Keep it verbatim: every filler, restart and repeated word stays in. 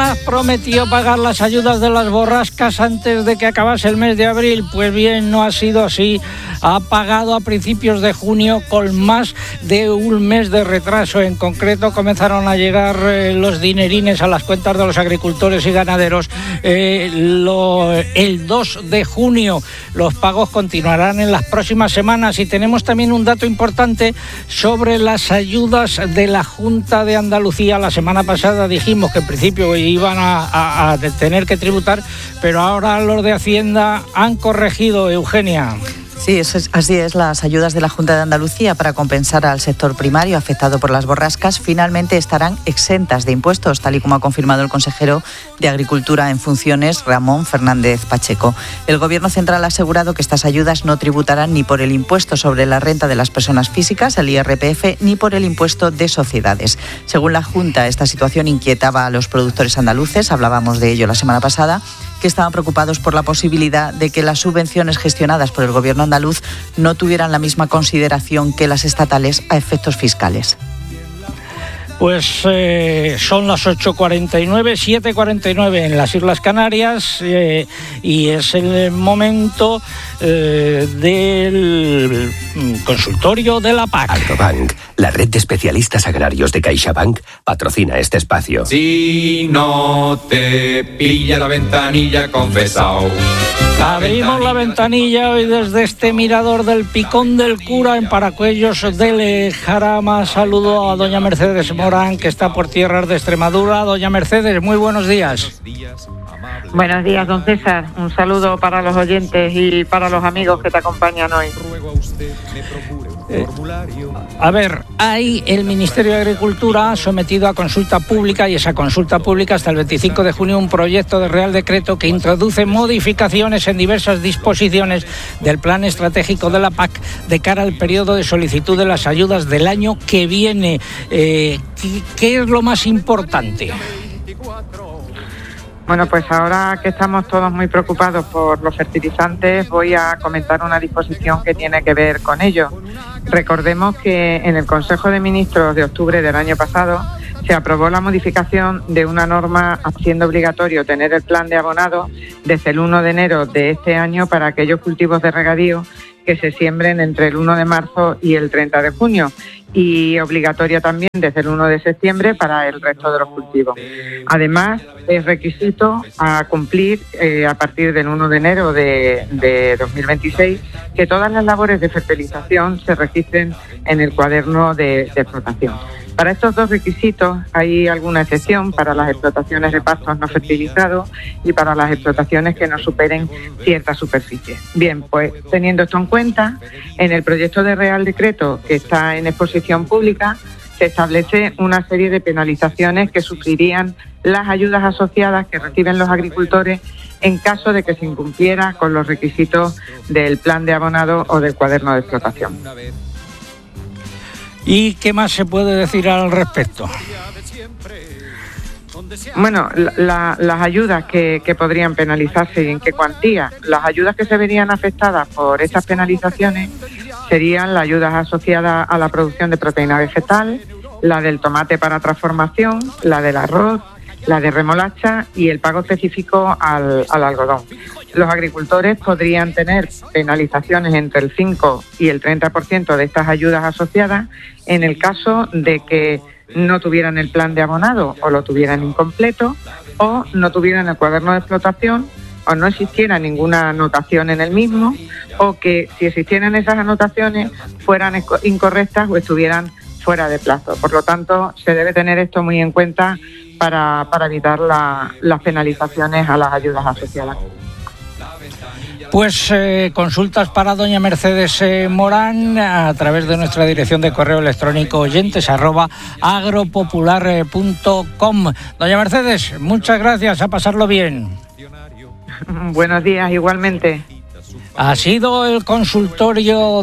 Planas prometió pagar las ayudas de las borrascas antes de que acabase el mes de abril. Pues bien, no ha sido así. Ha pagado a principios de junio con más de un mes de retraso. En concreto, comenzaron a llegar eh, los dinerines a las cuentas de los agricultores y ganaderos eh, lo, el dos de junio. Los pagos continuarán en las próximas semanas. Y tenemos también un dato importante sobre las ayudas de la Junta de Andalucía. La semana pasada dijimos que en principio iban a, a, a tener que tributar, pero ahora los de Hacienda han corregido, Eugenia. Sí, eso es, así es. Las ayudas de la Junta de Andalucía para compensar al sector primario afectado por las borrascas finalmente estarán exentas de impuestos, tal y como ha confirmado el consejero de Agricultura en funciones, Ramón Fernández Pacheco. El Gobierno central ha asegurado que estas ayudas no tributarán ni por el impuesto sobre la renta de las personas físicas, el I R P F, ni por el impuesto de sociedades. Según la Junta, esta situación inquietaba a los productores andaluces, hablábamos de ello la semana pasada, que estaban preocupados por la posibilidad de que las subvenciones gestionadas por el Gobierno andaluz no tuvieran la misma consideración que las estatales a efectos fiscales. Pues eh, son las ocho cuarenta y nueve, siete cuarenta y nueve en las Islas Canarias eh, y es el momento eh, del consultorio de la P A C. Altobank, la red de especialistas agrarios de CaixaBank, patrocina este espacio. Si no te pilla la ventanilla, confesao. Abrimos la ventanilla hoy desde este mirador del Picón del Cura en Paracuellos del Jarama. Saludo a doña Mercedes Morán, que está por tierras de Extremadura. Doña Mercedes, muy buenos días. Buenos días, don César. Un saludo para los oyentes y para los amigos que te acompañan hoy. Eh, a ver, hay el Ministerio de Agricultura sometido a consulta pública y esa consulta pública hasta el veinticinco de junio un proyecto de Real Decreto que introduce modificaciones en diversas disposiciones del Plan Estratégico de la P A C de cara al periodo de solicitud de las ayudas del año que viene. Eh, ¿qué, ¿Qué es lo más importante? Bueno, pues ahora que estamos todos muy preocupados por los fertilizantes, voy a comentar una disposición que tiene que ver con ello. Recordemos que en el Consejo de Ministros de octubre del año pasado se aprobó la modificación de una norma haciendo obligatorio tener el plan de abonado desde el uno de enero de este año para aquellos cultivos de regadío que se siembren entre el uno de marzo y el treinta de junio y obligatoria también desde el uno de septiembre para el resto de los cultivos. Además, es requisito a cumplir eh, a partir del uno de enero de, de dos mil veintiséis que todas las labores de fertilización se registren en el cuaderno de, de explotación. Para estos dos requisitos hay alguna excepción para las explotaciones de pastos no fertilizados y para las explotaciones que no superen cierta superficie. Bien, pues teniendo esto en cuenta, en el proyecto de Real Decreto que está en exposición pública se establece una serie de penalizaciones que sufrirían las ayudas asociadas que reciben los agricultores en caso de que se incumpliera con los requisitos del plan de abonado o del cuaderno de explotación. ¿Y qué más se puede decir al respecto? Bueno, la, la, las ayudas que, que podrían penalizarse y en qué cuantía. Las ayudas que se verían afectadas por estas penalizaciones serían las ayudas asociadas a la producción de proteína vegetal, la del tomate para transformación, la del arroz, la de remolacha y el pago específico al, al algodón. Los agricultores podrían tener penalizaciones entre el cinco y el treinta por ciento de estas ayudas asociadas en el caso de que no tuvieran el plan de abonado o lo tuvieran incompleto o no tuvieran el cuaderno de explotación o no existiera ninguna anotación en el mismo o que si existieran esas anotaciones fueran incorrectas o estuvieran fuera de plazo. Por lo tanto, se debe tener esto muy en cuenta para, para evitar la, las penalizaciones a las ayudas asociadas. Pues eh, consultas para doña Mercedes eh, Morán a través de nuestra dirección de correo electrónico oyentes arroba agropopular punto com. Doña Mercedes, muchas gracias, a pasarlo bien. Buenos días, igualmente. Ha sido el consultorio